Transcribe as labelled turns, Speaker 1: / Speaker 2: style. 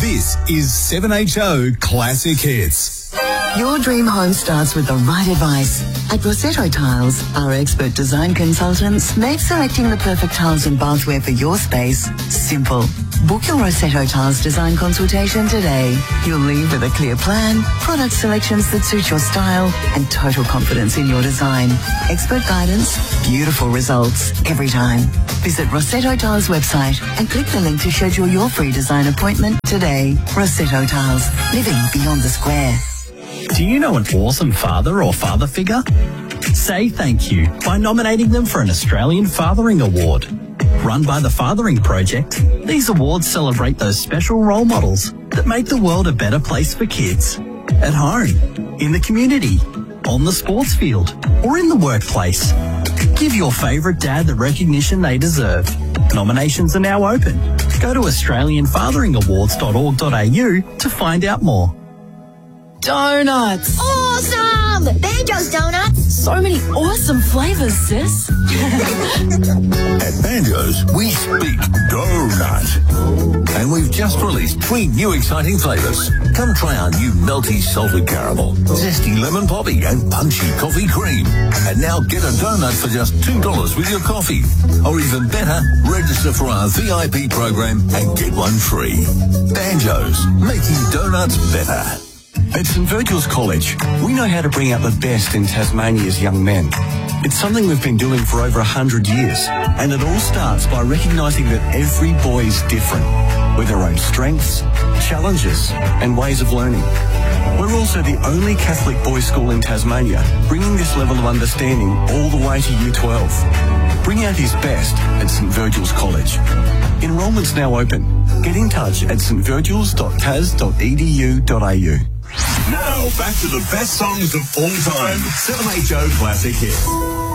Speaker 1: This is 7HO Classic Hits.
Speaker 2: Your dream home starts with the right advice. At Rossetto Tiles, our expert design consultants make selecting the perfect tiles and bathware for your space simple. Book your Rossetto Tiles design consultation today. You'll leave with a clear plan, product selections that suit your style, and total confidence in your design. Expert guidance, beautiful results every time. Visit Rossetto Tiles website and click the link to schedule your free design appointment today. Rossetto Tiles, living beyond the square.
Speaker 3: Do you know an awesome father or father figure? Say thank you by nominating them for an Australian Fathering Award. Run by the Fathering Project, these awards celebrate those special role models that make the world a better place for kids. At home, in the community, on the sports field, or in the workplace. Give your favourite dad the recognition they deserve. Nominations are now open. Go to australianfatheringawards.org.au to find out more.
Speaker 4: Donuts.
Speaker 5: Awesome! Banjo's Donuts.
Speaker 4: So many awesome flavours, sis.
Speaker 6: At Banjo's, we speak donut. And we've just released 3 new exciting flavours. Come try our new melty salted caramel, zesty lemon poppy and punchy coffee cream. And now get a donut for just $2 with your coffee. Or even better, register for our VIP program and get one free. Banjo's, making donuts better.
Speaker 7: At St Virgil's College, we know how to bring out the best in Tasmania's young men. It's something we've been doing for over 100 years, and it all starts by recognising that every boy is different, with their own strengths, challenges, and ways of learning. We're also the only Catholic boys' school in Tasmania, bringing this level of understanding all the way to Year 12. Bring out his best at St Virgil's College. Enrolment's now open. Get in touch at stvirgils.tas.edu.au.
Speaker 6: Now, back to the best songs of all time. 7HO Classic Hits.